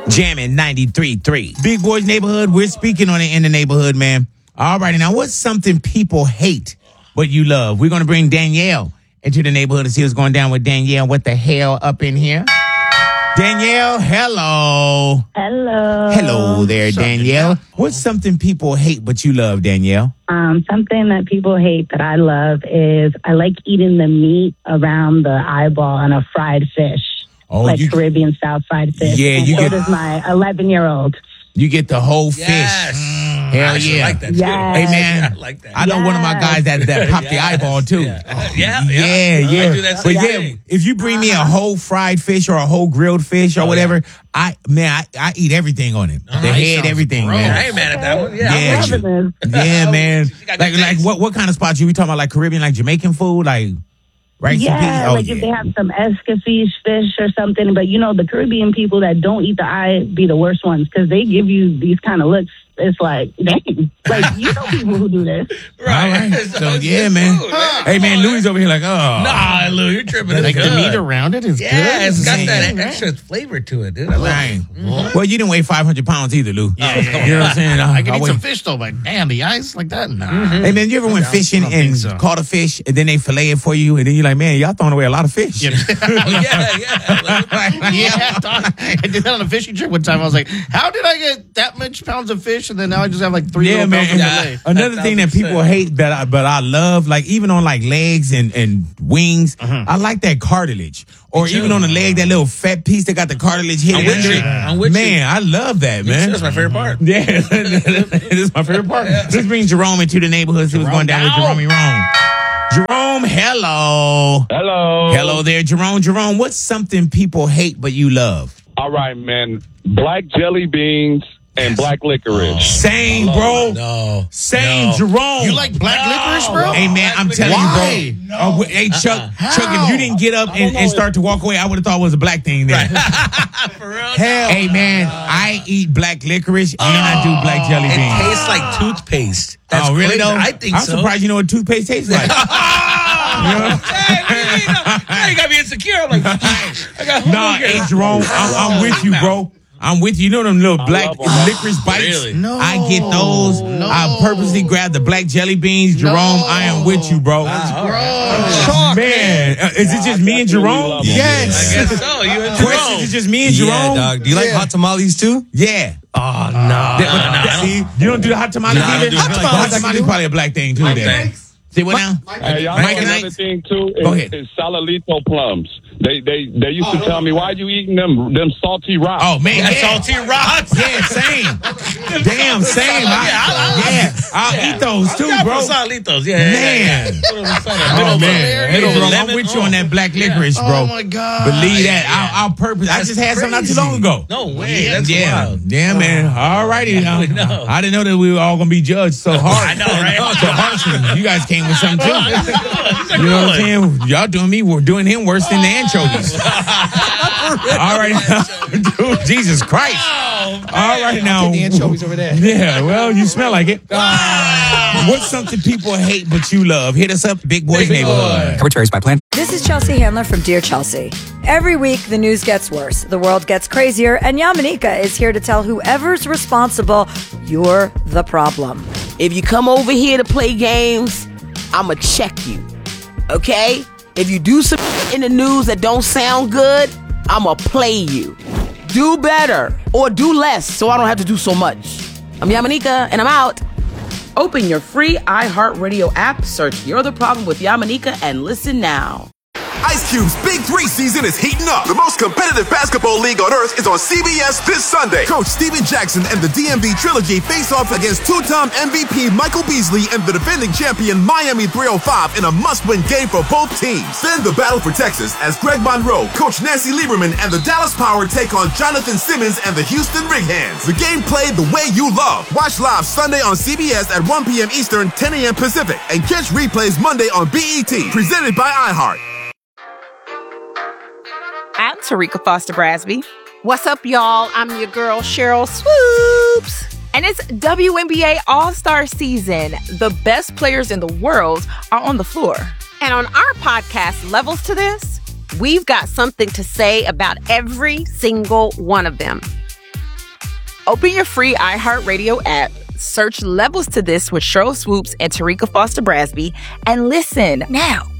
Jamming 93.3. Big Boys Neighborhood, we're speaking on it in the neighborhood, man. All righty, now what's something people hate but you love? We're going to bring Danielle into the neighborhood to see what's going down with Danielle. What the hell up in here? Danielle, hello. Hello. Hello there, Danielle. What's something people hate but you love, Danielle? Something that people hate that I love is I like eating the meat around the eyeball on a fried fish. Oh, like Caribbean style fried fish. Yeah, and so does my 11-year-old. You get the whole fish. Hell yeah. Like that too. Yes. Hey, man. I like that. I know one of my guys that popped the eyeball, too. Yeah. Yeah. I do that But same yeah, thing. if you bring me a whole fried fish or a whole grilled fish or whatever, I eat everything on it. The head, everything, man. I ain't mad at that one. Yeah. Yeah, I'm with you. Yeah, man. got good Like taste. what kind of spots you? We talking about like Caribbean, like Jamaican food, like rice and peas? Oh, like if they have some escoffish fish or something. But you know, the Caribbean people that don't eat the eye be the worst ones because they give you these kind of looks. It's like, dang. Like, you know people who do this. All right. So, yeah, man. Hey, man, Louis over here like, oh. Nah, Lou, you're tripping. Like It's the good. meat around it is Yeah, good. it's got that Yeah. extra flavor to it, dude. I love Right. it. Well, you didn't weigh 500 pounds either, Lou. Yeah. You know what I'm saying? I can I eat weigh- some fish though, but damn, the eyes like that? Nah. Hey, man, you ever went fishing I don't think and so. caught a fish and then they fillet it for you and then you're like, man, y'all throwing away a lot of fish. Yeah. Yeah. I did that on a fishing trip one time. I was like, how did I get that much pounds of fish? And then now I just have like 3 Yeah, little man. pounds of fillet. Another thing that people 1,000%. hate but I love, like even on like legs and wings, I like that cartilage. Or Me too. even on the leg, that little fat piece that got the cartilage hidden I'm with under you. it. I'm with man, you. I love that, man. That's my favorite part. Yeah, this is my favorite part. Let's bring Jerome into the neighborhood. See what's going down with Jerome Rome. Jerome, hello. Hello. Hello there, Jerome. Jerome, what's something people hate but you love? All right, man. Black jelly beans and black licorice. Same, bro. No. Same, No. Jerome. You like black licorice, bro? Hey, man, I'm telling Why? you, bro. Hey, Chuck, if you didn't get up and start to walk away, I would have thought it was a black thing there. For real? Hell, hey, man, I eat black licorice and I do black jelly It beans. tastes like toothpaste. That's Oh, really, crazy. though? I think I'm so. surprised you know what toothpaste tastes like. Now you got me insecure. I'm like, I got Nah, hey, Jerome, I'm with you, bro. I'm with you. You know them little black love 'em. licorice bites? Really? No. I get those. I purposely grab the black jelly beans. Jerome, I am with you, bro. Man, is it just me and Jerome? love 'em. I Yes. guess so. You and Question, Jerome. is it just me and Jerome? Yeah, dog. Do you like hot tamales too? Yeah. Oh, no. See, you don't do the hot tamale Nah, I either? don't do Hot it. tamale is probably a black thing, too, then. Thanks. See what now? Hey, y'all Mike know and another Ike? thing too Go ahead. is salalito plums. They used to tell me, why you eating them salty rocks? Oh, man. That's Yeah. salty rocks. Yeah, same. Damn, same. I'll eat those too, bro. Salitos. Yeah. Man. Oh, man. Hey, Jerome, I'm with you on that black licorice, bro. Oh my God. Believe that. I'll purpose. I just had some not too long ago. No way. That's Yeah, wild. yeah, man. All righty now. know. I didn't know that we were all gonna be judged so hard. I know, right? So harshly. You guys came with something too. You You know what I'm saying? Y'all doing me. We're doing him worse than the anchovies. All right, dude. Jesus Christ. All right now. The anchovies over there. Yeah. Well, you smell like it. What's something people hate but you love? Hit us up, Big Boys Neighborhood. Coverage varies by plan. This is Chelsea Handler from Dear Chelsea. Every week, the news gets worse, the world gets crazier, and Yamanika is here to tell whoever's responsible, you're the problem. If you come over here to play games, I'ma check you. Okay? If you do some in the news that don't sound good, I'ma play you. Do better or do less so I don't have to do so much. I'm Yamanika and I'm out. Open your free iHeartRadio app, search You're the Problem with Yamanika, and listen now. Ice Cube's Big 3 season is heating up. The most competitive basketball league on earth is on CBS this Sunday. Coach Steven Jackson and the DMV Trilogy face off against two-time MVP Michael Beasley and the defending champion Miami 305 in a must-win game for both teams. Then the battle for Texas as Greg Monroe, Coach Nancy Lieberman, and the Dallas Power take on Jonathan Simmons and the Houston Rig Hands. The game played the way you love. Watch live Sunday on CBS at 1 p.m. Eastern, 10 a.m. Pacific, and catch replays Monday on BET. Presented by iHeart. I'm Tarika Foster Brasby. What's up, y'all? I'm your girl, Cheryl Swoops. And it's WNBA All-Star season. The best players in the world are on the floor. And on our podcast, Levels to This, we've got something to say about every single one of them. Open your free iHeartRadio app, search Levels to This with Cheryl Swoops and Tarika Foster Brasby, and listen now.